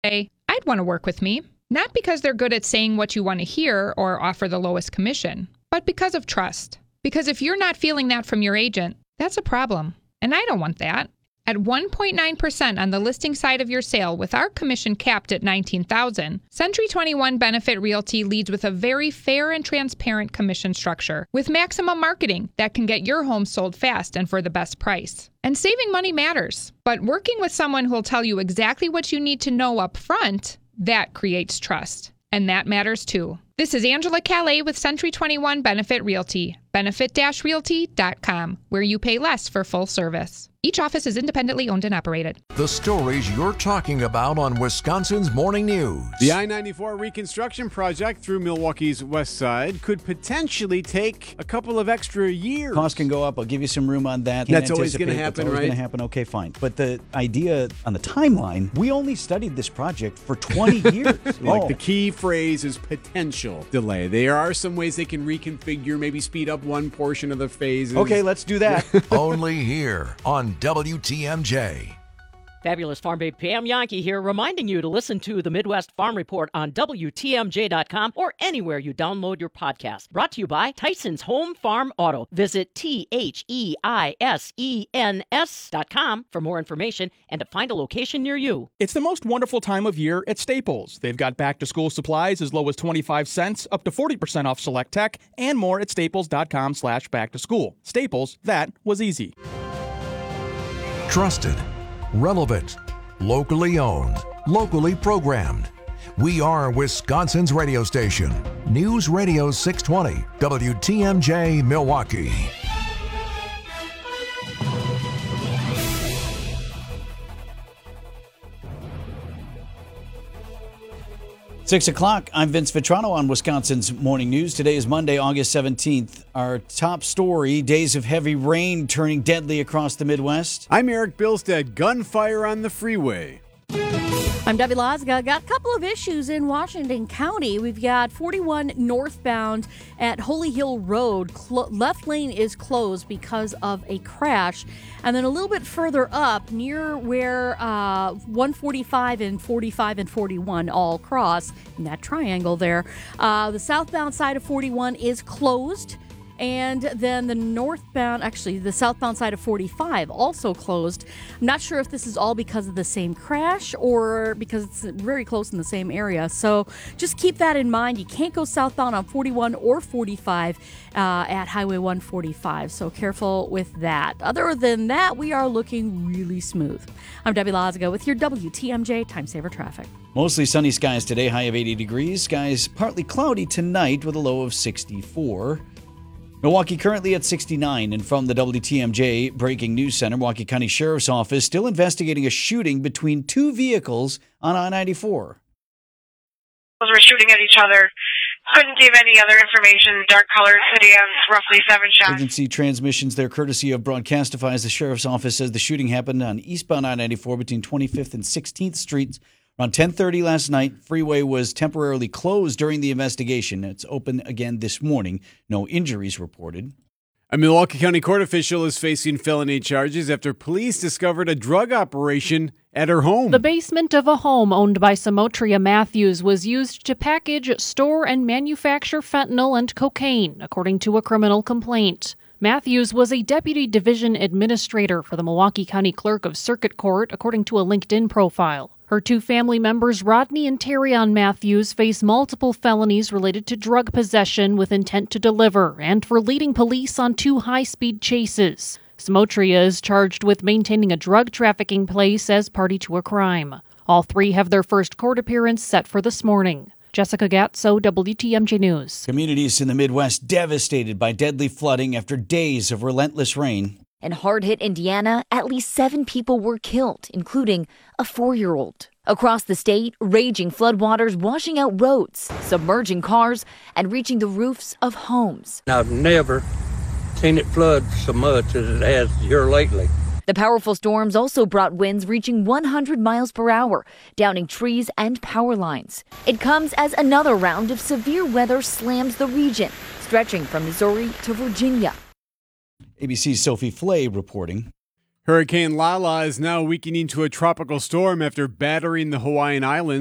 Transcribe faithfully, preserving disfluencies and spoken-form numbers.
say, I'd want to work with me. Not because they're good at saying what you want to hear or offer the lowest commission, but because of trust. Because if you're not feeling that from your agent, that's a problem. And I don't want that. At one point nine percent on the listing side of your sale with our commission capped at nineteen thousand dollars, Century twenty-one Benefit Realty leads with a very fair and transparent commission structure with maximum marketing that can get your home sold fast and for the best price. And saving money matters, but working with someone who'll tell you exactly what you need to know up front, that creates trust. And that matters too. This is Angela Calais with Century twenty-one Benefit Realty, benefit dash realty dot com, where you pay less for full service. Each office is independently owned and operated. The stories you're talking about on Wisconsin's Morning News. The I ninety-four reconstruction project through Milwaukee's west side could potentially take a couple of extra years. Costs can go up. I'll give you some room on that. That's always going to happen, That's always right? going to happen. Okay, fine. But the idea on the timeline, we only studied this project for twenty years. Like oh. the key phrase is potential delay. There are some ways they can reconfigure, maybe speed up one portion of the phases. Okay, let's do that. Only here on W T M J. Fabulous Farm Babe Pam Yankee here, reminding you to listen to the Midwest Farm Report on W T M J dot com or anywhere you download your podcast. Brought to you by Tyson's Home Farm Auto. Visit T H E I S E N S dot com for more information and to find a location near you. It's the most wonderful time of year at Staples. They've got back-to-school supplies as low as twenty-five cents, up to forty percent off select tech, and more at staples dot com slash back to school. Staples, that was easy. Trusted, relevant, locally owned, locally programmed. We are Wisconsin's radio station. News Radio six twenty, W T M J Milwaukee. Six o'clock, I'm Vince Vitrano on Wisconsin's Morning News. Today is Monday, August seventeenth. Our top story, days of heavy rain turning deadly across the Midwest. I'm Eric Bilstead. Gunfire on the freeway. I'm Debbie Lozga. Got a couple of issues in Washington County. We've got forty-one northbound at Holy Hill Road. Clo- left lane is closed because of a crash. And then a little bit further up, near where uh, one forty-five and forty-five and forty-one all cross, in that triangle there, uh, the southbound side of forty-one is closed. And then the northbound, actually the southbound side of forty-five also closed. I'm not sure if this is all because of the same crash or because it's very close in the same area. So just keep that in mind. You can't go southbound on forty-one or forty-five uh, at Highway one forty-five. So careful with that. Other than that, we are looking really smooth. I'm Debbie Lozga with your W T M J Time Saver Traffic. Mostly sunny skies today, high of eighty degrees. Skies partly cloudy tonight with a low of sixty-four. Milwaukee currently at sixty-nine, and from the W T M J Breaking News Center, Milwaukee County Sheriff's Office still investigating a shooting between two vehicles on I ninety-four. Were shooting at each other. Couldn't give any other information. Dark colored sedans, roughly seven shots. Emergency transmissions there courtesy of Broadcastify as the Sheriff's Office says the shooting happened on eastbound I ninety-four between twenty-fifth and sixteenth Streets. Around ten thirty last night, freeway was temporarily closed during the investigation. It's open again this morning. No injuries reported. A Milwaukee County court official is facing felony charges after police discovered a drug operation at her home. The basement of a home owned by Samotria Matthews was used to package, store, and manufacture fentanyl and cocaine, according to a criminal complaint. Matthews was a deputy division administrator for the Milwaukee County Clerk of Circuit Court, according to a LinkedIn profile. Her two family members, Rodney and Terrion Matthews, face multiple felonies related to drug possession with intent to deliver and for leading police on two high-speed chases. Samotria is charged with maintaining a drug trafficking place as party to a crime. All three have their first court appearance set for this morning. Jessica Gatso, W T M J News. Communities in the Midwest devastated by deadly flooding after days of relentless rain. In hard-hit Indiana, at least seven people were killed, including a four-year-old. Across the state, raging floodwaters washing out roads, submerging cars, and reaching the roofs of homes. I've never seen it flood so much as it has here lately. The powerful storms also brought winds reaching one hundred miles per hour, downing trees and power lines. It comes as another round of severe weather slams the region, stretching from Missouri to Virginia. A B C's Sophie Flay reporting. Hurricane Lala is now weakening to a tropical storm after battering the Hawaiian Islands.